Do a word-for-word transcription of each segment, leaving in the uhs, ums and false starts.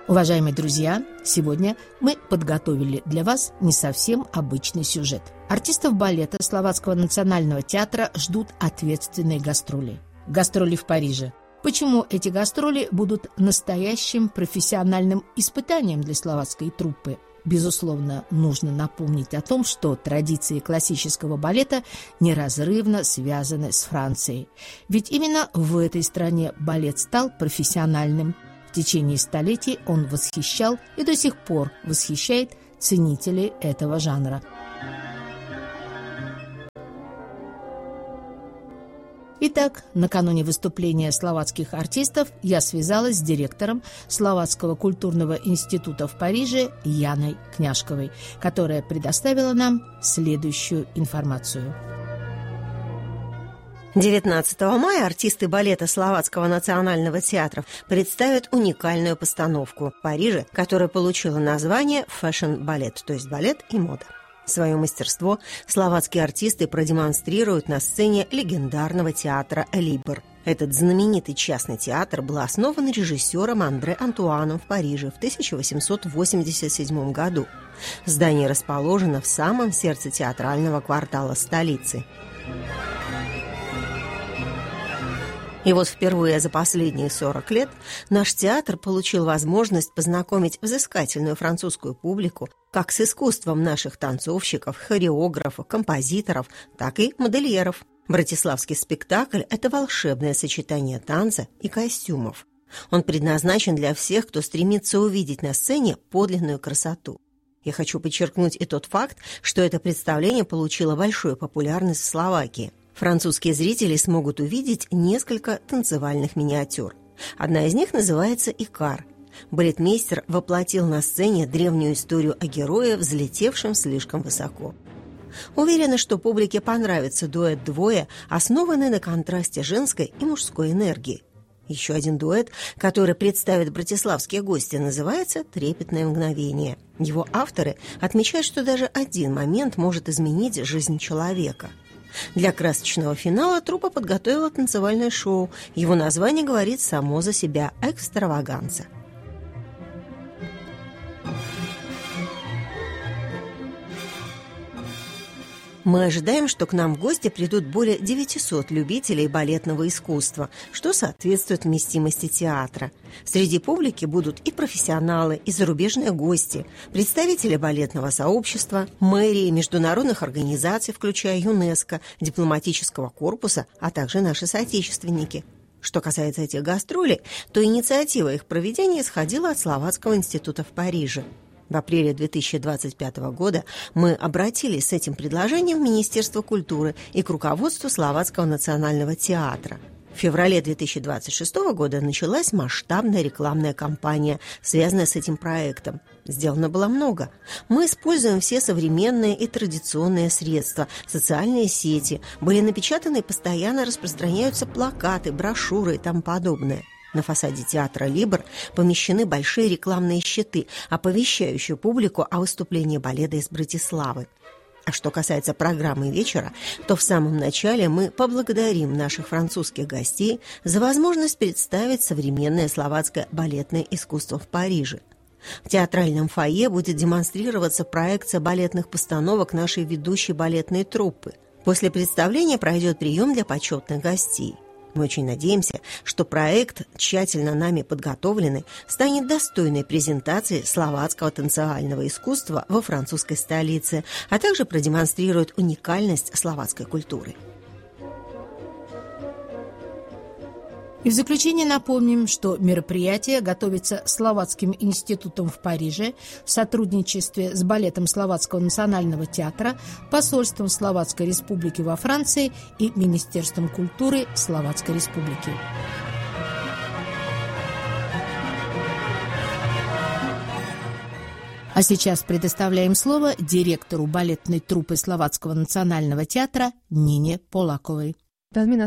Уважаемые друзья, сегодня мы подготовили для вас не совсем обычный сюжет. Артистов балета Словацкого национального театра ждут ответственные гастроли. Гастроли в Париже. Почему эти гастроли будут настоящим профессиональным испытанием для словацкой труппы? Безусловно, нужно напомнить о том, что традиции классического балета неразрывно связаны с Францией. Ведь именно в этой стране балет стал профессиональным. В течение столетий он восхищал и до сих пор восхищает ценителей этого жанра. Итак, накануне выступления словацких артистов я связалась с директором Словацкого культурного института в Париже Яной Княжковой, которая предоставила нам следующую информацию. девятнадцатого мая артисты балета Словацкого национального театра представят уникальную постановку в Париже, которая получила название «Фэшн-балет», то есть балет и мода. Свое мастерство словацкие артисты продемонстрируют на сцене легендарного театра «Либр». Этот знаменитый частный театр был основан режиссером Андре Антуаном в Париже в тысяча восемьсот восемьдесят седьмом году. Здание расположено в самом сердце театрального квартала столицы. И вот впервые за последние сорок лет наш театр получил возможность познакомить взыскательную французскую публику как с искусством наших танцовщиков, хореографов, композиторов, так и модельеров. Братиславский спектакль – это волшебное сочетание танца и костюмов. Он предназначен для всех, кто стремится увидеть на сцене подлинную красоту. Я хочу подчеркнуть и тот факт, что это представление получило большую популярность в Словакии. Французские зрители смогут увидеть несколько танцевальных миниатюр. Одна из них называется «Икар». Балетмейстер воплотил на сцене древнюю историю о герое, взлетевшем слишком высоко. Уверена, что публике понравится дуэт «Двое», основанный на контрасте женской и мужской энергии. Еще один дуэт, который представят братиславские гости, называется «Трепетное мгновение». Его авторы отмечают, что даже один момент может изменить жизнь человека. Для красочного финала труппа подготовила танцевальное шоу. Его название говорит само за себя – «Экстраваганца». Мы ожидаем, что к нам в гости придут более девятисот любителей балетного искусства, что соответствует вместимости театра. Среди публики будут и профессионалы, и зарубежные гости, представители балетного сообщества, мэрии, международных организаций, включая ЮНЕСКО, дипломатического корпуса, а также наши соотечественники. Что касается этих гастролей, то инициатива их проведения исходила от Словацкого института в Париже. В апреле две тысячи двадцать пятого года мы обратились с этим предложением в Министерство культуры и к руководству Словацкого национального театра. В феврале две тысячи двадцать шестого года началась масштабная рекламная кампания, связанная с этим проектом. Сделано было много. Мы используем все современные и традиционные средства, социальные сети. Были напечатаны и постоянно распространяются плакаты, брошюры и тому подобное. На фасаде театра «Либр» помещены большие рекламные щиты, оповещающие публику о выступлении балета из Братиславы. А что касается программы вечера, то в самом начале мы поблагодарим наших французских гостей за возможность представить современное словацкое балетное искусство в Париже. В театральном фойе будет демонстрироваться проекция балетных постановок нашей ведущей балетной труппы. После представления пройдет прием для почетных гостей. Мы очень надеемся, что проект, тщательно нами подготовленный, станет достойной презентацией словацкого танцевального искусства во французской столице, а также продемонстрирует уникальность словацкой культуры. И в заключение напомним, что мероприятие готовится Словацким институтом в Париже в сотрудничестве с балетом Словацкого национального театра, посольством Словацкой республики во Франции и Министерством культуры Словацкой республики. А сейчас предоставляем слово директору балетной труппы Словацкого национального театра Нине Полаковой. Мы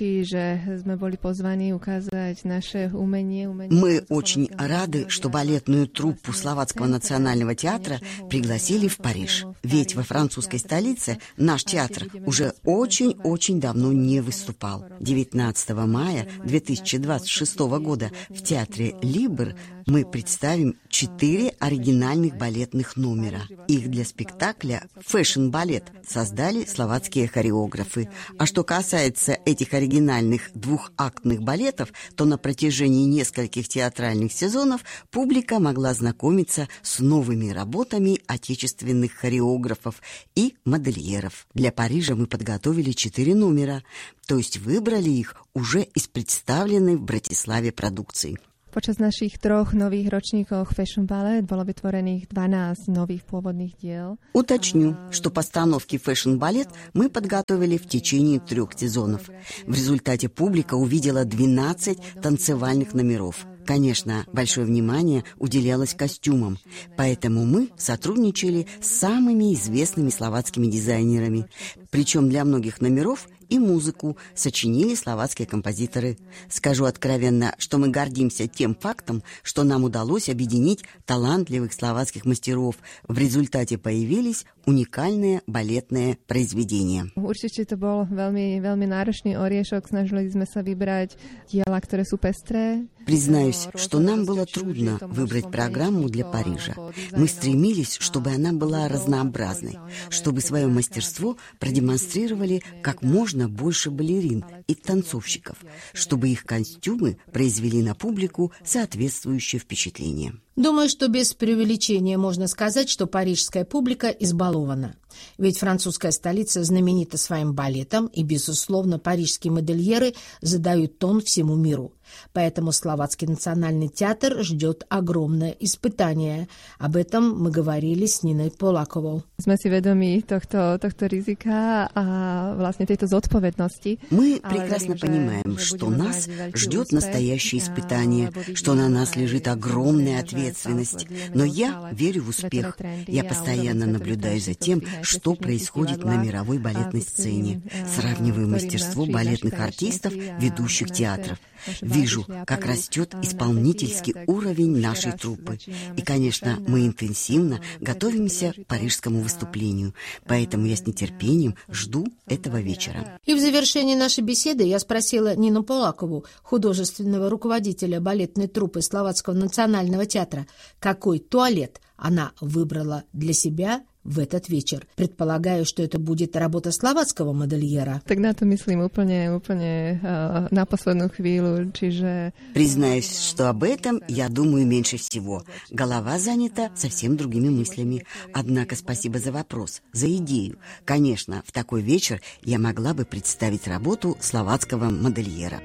очень рады, что балетную труппу Словацкого национального театра пригласили в Париж. Ведь во французской столице наш театр уже очень-очень давно не выступал. девятнадцатого мая две тысячи двадцать шестого года в театре «Либр» мы представим четыре оригинальных балетных номера. Их для спектакля «Фэшн-балет» создали словацкие хореографы. А что касается этих оригинальных двухактных балетов, то на протяжении нескольких театральных сезонов публика могла знакомиться с новыми работами отечественных хореографов и модельеров. Для Парижа мы подготовили четыре номера, то есть выбрали их уже из представленной в Братиславе продукции. Počas našich troch nových ročníkoch Fashion Ballet bolo vytvorených dvanásť nových pôvodných diel. Уточню, что постановки Fashion Ballet мы подготовили в течение трех сезонов. В результате публика увидела двенадцать танцевальных номеров. Конечно, большое внимание уделялось костюмам, поэтому мы сотрудничали с самыми известными словацкими дизайнерами. Причем для многих номеров и музыку сочинили словацкие композиторы. Скажу откровенно, что мы гордимся тем фактом, что нам удалось объединить талантливых словацких мастеров. В результате появились уникальные балетные произведения. Určite to bol veľmi, veľmi náročný oriešok. Snažili sme sa vybrať diela, ktoré sú pestré. Признаюсь, что нам было трудно выбрать программу для Парижа. Мы стремились, чтобы она была разнообразной, чтобы свое мастерство продемонстрировали как можно больше балерин и танцовщиков, чтобы их костюмы произвели на публику соответствующее впечатление. Думаю, что без преувеличения можно сказать, что парижская публика избалована. Ведь французская столица знаменита своим балетом, и, безусловно, парижские модельеры задают тон всему миру. Поэтому Словацкий национальный театр ждет огромное испытание. Об этом мы говорили с Ниной Полаковou. Мы си ведоmi tohto, tohto rizika a vlastne tejto zodpovednosti. Мы прекрасно понимаем, что нас ждет настоящее испытание, что на нас лежит огромная ответственность. Но я верю в успех. Я постоянно наблюдаю за тем, что происходит на мировой балетной сцене. Сравниваю мастерство балетных артистов ведущих театров. Вижу, как растет исполнительский уровень нашей труппы. И, конечно, мы интенсивно готовимся к парижскому выступлению. Поэтому я с нетерпением жду этого вечера. И в завершении нашей беседы я спросила Нину Полакову, художественного руководителя балетной труппы Словацкого национального театра, какой туалет она выбрала для себя в этот вечер. Предполагаю, что это будет работа словацкого модельера. Так на то myslím úplne, úplne uh, на последнюю хвилю, čiže... Признаюсь, что об этом я думаю меньше всего. Голова занята совсем другими мыслями. Однако спасибо за вопрос, за идею. Конечно, в такой вечер я могла бы представить работу словацкого модельера.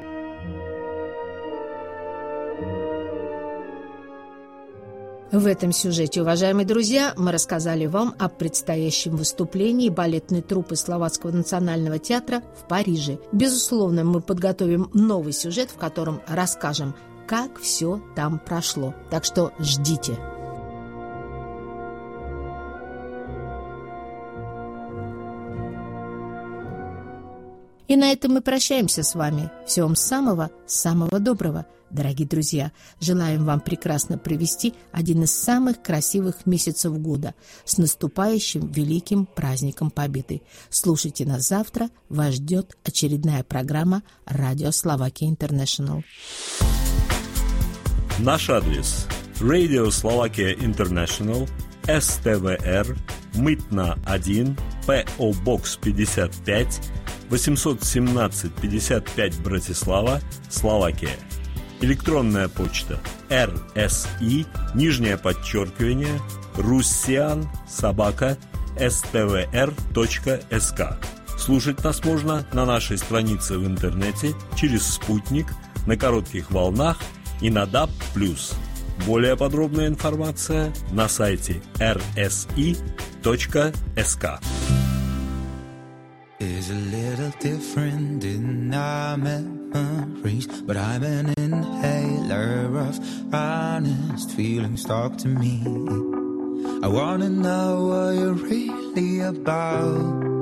В этом сюжете, уважаемые друзья, мы рассказали вам о предстоящем выступлении балетной труппы Словацкого национального театра в Париже. Безусловно, мы подготовим новый сюжет, в котором расскажем, как все там прошло. Так что ждите. И на этом мы прощаемся с вами. Всего вам самого-самого доброго, дорогие друзья. Желаем вам прекрасно провести один из самых красивых месяцев года с наступающим великим праздником Победы. Слушайте нас завтра. Вас ждет очередная программа «Радио Словакия Интернешнл». Наш адрес: Radio Slovakia International, эс тэ вэ эр, Мытна один, пэ о Box пятьдесят пять, восемьсот семнадцать пятьдесят пять, Братислава, Словакия. Электронная почта эр эс и, нижнее подчеркивание, руссиан, собака, эс тэ вэ эр точка эс ка. Слушать нас можно на нашей странице в интернете, через спутник, на коротких волнах и на даб плюс. Более подробная информация на сайте эр эс и точка эс ка. Is a little different in our memories, but I'm an inhaler of honest feelings. Talk to me. I wanna know what you're really about.